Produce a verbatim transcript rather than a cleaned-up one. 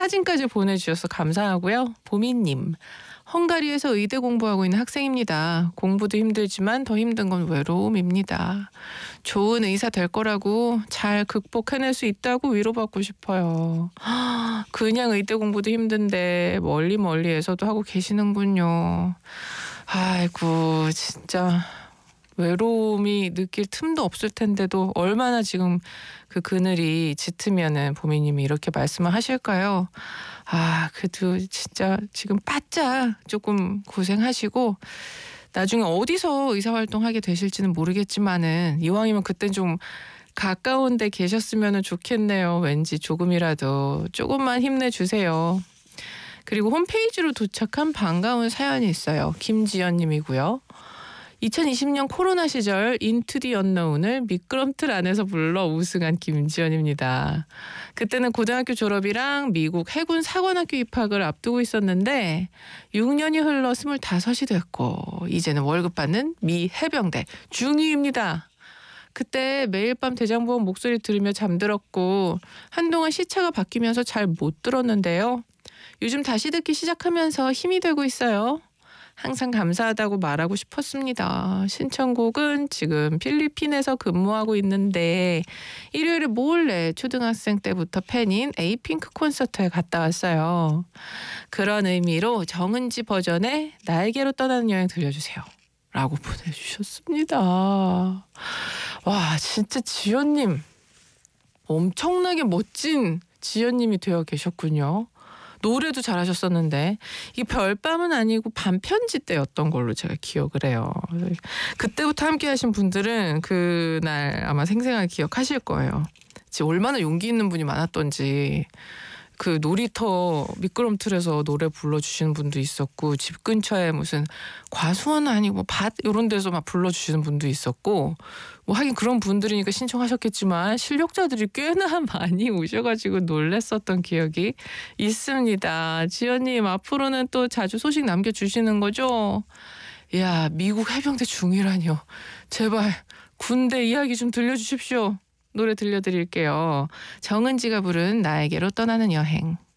사진까지 보내주셔서 감사하고요. 보미님. 헝가리에서 의대 공부하고 있는 학생입니다. 공부도 힘들지만 더 힘든 건 외로움입니다. 좋은 의사 될 거라고 잘 극복해낼 수 있다고 위로받고 싶어요. 그냥 의대 공부도 힘든데 멀리 멀리에서도 하고 계시는군요. 아이고 진짜 외로움이 느낄 틈도 없을 텐데도 얼마나 지금 그 그늘이 짙으면은 보미님이 이렇게 말씀을 하실까요? 아, 그래도 진짜 지금 바짝 조금 고생하시고 나중에 어디서 의사활동하게 되실지는 모르겠지만은 이왕이면 그땐 좀 가까운 데 계셨으면 좋겠네요. 왠지 조금이라도 조금만 힘내주세요. 그리고 홈페이지로 도착한 반가운 사연이 있어요. 김지연 님이고요. 이천이십 년 코로나 시절 인투 디 언노운을 미끄럼틀 안에서 불러 우승한 김지연입니다. 그때는 고등학교 졸업이랑 미국 해군 사관학교 입학을 앞두고 있었는데 육 년이 흘러 스물다섯이 됐고 이제는 월급 받는 미 해병대 중위입니다. 그때 매일 밤 대장부원 목소리 들으며 잠들었고 한동안 시차가 바뀌면서 잘 못 들었는데요. 요즘 다시 듣기 시작하면서 힘이 되고 있어요. 항상 감사하다고 말하고 싶었습니다. 신청곡은 지금 필리핀에서 근무하고 있는데 일요일에 몰래 초등학생 때부터 팬인 에이핑크 콘서트에 갔다 왔어요. 그런 의미로 정은지 버전의 나에게로 떠나는 여행 들려주세요. 라고 보내주셨습니다. 와 진짜 지연님 엄청나게 멋진 지연님이 되어 계셨군요. 노래도 잘하셨었는데 이 별밤은 아니고 반편지 때였던 걸로 제가 기억을 해요. 그때부터 함께 하신 분들은 그날 아마 생생하게 기억하실 거예요. 지금 얼마나 용기 있는 분이 많았던지 그 놀이터 미끄럼틀에서 노래 불러주시는 분도 있었고 집 근처에 무슨 과수원 아니고 밭 이런 데서 막 불러주시는 분도 있었고 뭐 하긴 그런 분들이니까 신청하셨겠지만 실력자들이 꽤나 많이 오셔가지고 놀랬었던 기억이 있습니다. 지연님 앞으로는 또 자주 소식 남겨주시는 거죠? 이야 미국 해병대 중위라뇨. 제발 군대 이야기 좀 들려주십시오. 노래 들려드릴게요. 정은지가 부른 나에게로 떠나는 여행.